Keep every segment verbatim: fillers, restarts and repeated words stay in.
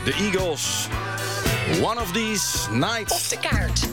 de Eagles. One of these nights. Op de kaart.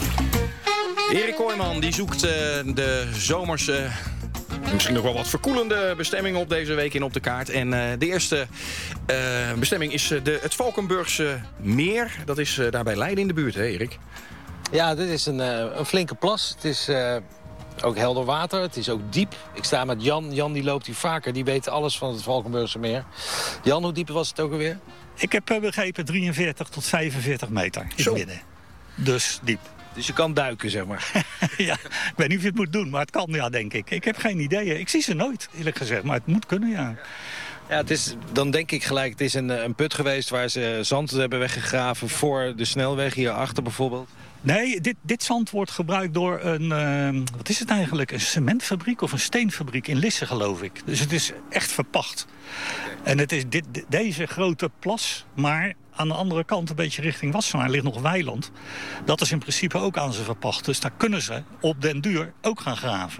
Erik Kooijman die zoekt uh, de zomerse, misschien nog wel wat verkoelende bestemmingen op deze week in Op de Kaart. En uh, de eerste uh, bestemming is uh, de, het Valkenburgse meer. Dat is uh, daar bij Leiden in de buurt, hè Erik? Ja, dit is een, uh, een flinke plas. Het is uh, ook helder water. Het is ook diep. Ik sta met Jan. Jan die loopt hier vaker. Die weet alles van het Valkenburgse meer. Jan, hoe diep was het ook alweer? Ik heb uh, begrepen drieënveertig tot vijfenveertig meter in het midden. Dus diep. Dus je kan duiken, zeg maar. Ja, ik weet niet of je het moet doen, maar het kan, ja, denk ik. Ik heb geen idee. Ik zie ze nooit, eerlijk gezegd. Maar het moet kunnen, ja. Ja, het is, dan denk ik gelijk, het is een, een put geweest waar ze zand hebben weggegraven voor de snelweg hierachter bijvoorbeeld. Nee, dit, dit zand wordt gebruikt door een, uh, wat is het eigenlijk? Een cementfabriek of een steenfabriek in Lisse, geloof ik. Dus het is echt verpacht. Okay. En het is dit, deze grote plas, maar aan de andere kant, een beetje richting Wassenaar, ligt nog weiland. Dat is in principe ook aan ze verpacht. Dus daar kunnen ze op den duur ook gaan graven.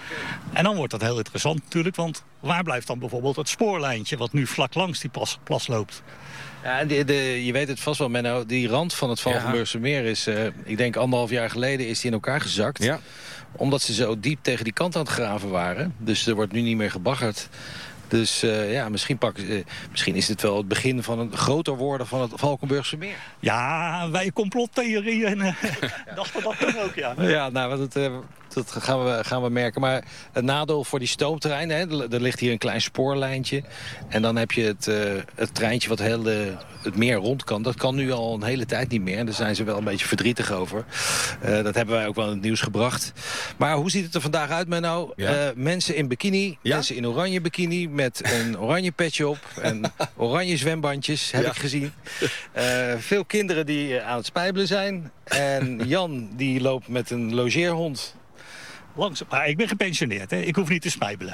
En dan wordt dat heel interessant natuurlijk, want waar blijft dan bijvoorbeeld het spoorlijntje wat nu vlak langs die plas, plas loopt? Ja, de, de, je weet het vast wel, Menno. Die rand van het Valkenburgse meer is, uh, ik denk anderhalf jaar geleden, is die in elkaar gezakt. Ja. Omdat ze zo diep tegen die kant aan het graven waren. Dus er wordt nu niet meer gebaggerd. Dus uh, ja, misschien, pak, uh, misschien is dit wel het begin van een groter worden van het Valkenburgse meer. Ja, wij complottheorieën uh, ja. dachten dat toen ook, ja. Ja, nou, dat, uh, dat gaan, we, gaan we merken. Maar het nadeel voor die stoomtrein, hè, er ligt hier een klein spoorlijntje. En dan heb je het, uh, het treintje wat heel de, het meer rond kan. Dat kan nu al een hele tijd niet meer. En daar zijn ze wel een beetje verdrietig over. Uh, dat hebben wij ook wel in het nieuws gebracht. Maar hoe ziet het er vandaag uit, Menno? Ja. Uh, mensen in bikini, ja? mensen in oranje bikini met een oranje petje op en oranje zwembandjes, heb ja. ik gezien. Uh, veel kinderen die aan het spijbelen zijn. En Jan die loopt met een logeerhond. Langzaam. Ah, ik ben gepensioneerd, hè? Ik hoef niet te spijbelen.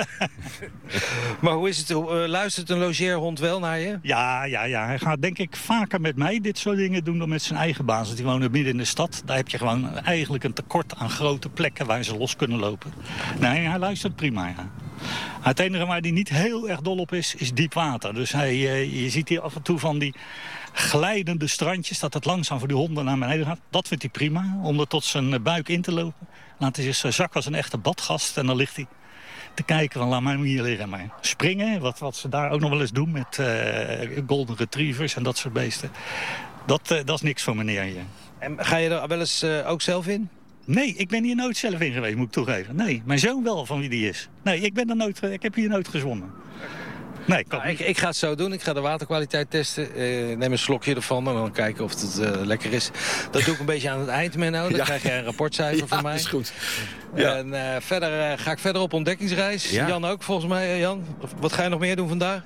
Maar hoe is het? Uh, luistert een logeerhond wel naar je? Ja, ja, ja. Hij gaat denk ik vaker met mij dit soort dingen doen dan met zijn eigen baas. Want die wonen midden in de stad. Daar heb je gewoon eigenlijk een tekort aan grote plekken waar ze los kunnen lopen. Nee, hij luistert prima, ja. Het enige waar hij niet heel erg dol op is, is diep water. Dus hij, uh, je ziet hier af en toe van die glijdende strandjes, dat het langzaam voor die honden naar beneden gaat. Dat vindt hij prima, om er tot zijn buik in te lopen. Laat hij zich zakken als een echte badgast en dan ligt hij te kijken van laat mij hier liggen. Maar springen, wat, wat ze daar ook nog wel eens doen met uh, golden retrievers en dat soort beesten. Dat, uh, dat is niks voor meneer hier. En ga je er wel eens uh, ook zelf in? Nee, ik ben hier nooit zelf in geweest, moet ik toegeven. Nee, mijn zoon wel, van wie die is. Nee, ik, ben er nooit, ik heb hier nooit gezwommen. Nee, nou, ik, ik ga het zo doen. Ik ga de waterkwaliteit testen. Uh, neem een slokje ervan en dan kijken of het uh, lekker is. Dat doe ik een beetje aan het eind, Menno. Dan ja. krijg je een rapportcijfer ja, van mij. Dat is goed. Ja. En uh, verder uh, ga ik verder op ontdekkingsreis. Ja. Jan ook, volgens mij. Uh, Jan, wat ga je nog meer doen vandaag?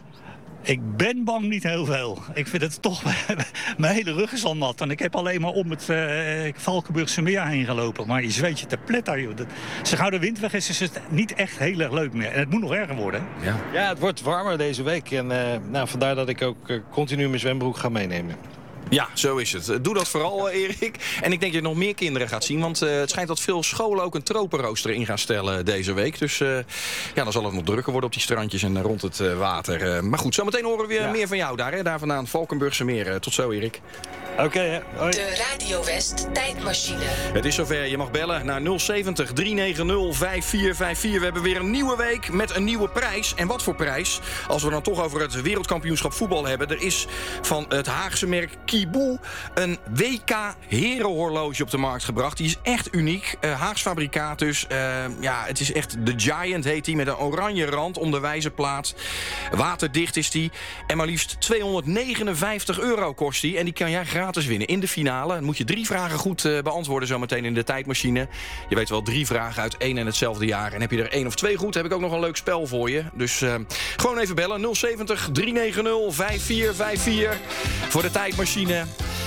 Ik ben bang niet heel veel. Ik vind het toch... Mijn hele rug is al nat. En ik heb alleen maar om het uh, Valkenburgse meer heen gelopen. Maar je zweet je te pletter, joh. Zo gauw de wind weg is, is het niet echt heel erg leuk meer. En het moet nog erger worden. Ja, ja het wordt warmer deze week. En uh, nou, vandaar dat ik ook uh, continu mijn zwembroek ga meenemen. Ja, zo is het. Doe dat vooral, Erik. En ik denk dat je nog meer kinderen gaat zien. Want uh, het schijnt dat veel scholen ook een tropenrooster in gaan stellen deze week. Dus uh, ja, dan zal het nog drukker worden op die strandjes en rond het uh, water. Uh, maar goed, zometeen horen we weer ja. meer van jou daar. Hè? Daar vandaan, Valkenburgse meer. Uh, tot zo, Erik. Oké, okay, hoi. De Radio West tijdmachine. Het is zover. Je mag bellen naar nul zeventig, drie negen nul, vijf vier vijf vier. We hebben weer een nieuwe week met een nieuwe prijs. En wat voor prijs? Als we dan toch over het wereldkampioenschap voetbal hebben. Er is van het Haagse merk Kiboe een W K herenhorloge op de markt gebracht. Die is echt uniek. Uh, Haags fabrikaat dus. Uh, ja, het is echt de Giant heet die. Met een oranje rand om de wijzerplaat. Waterdicht is die. En maar liefst tweehonderdnegenenvijftig euro kost die. En die kan jij gratis winnen in de finale. Dan moet je drie vragen goed uh, beantwoorden zometeen in de tijdmachine. Je weet wel, drie vragen uit één en hetzelfde jaar. En heb je er één of twee goed, heb ik ook nog een leuk spel voor je. Dus uh, gewoon even bellen. nul zeventig, drie negen nul, vijf vier vijf vier voor de tijdmachine.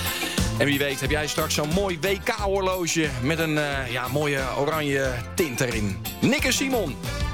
En wie weet heb jij straks zo'n mooi W K-horloge met een uh, ja, mooie oranje tint erin. Nick en Simon.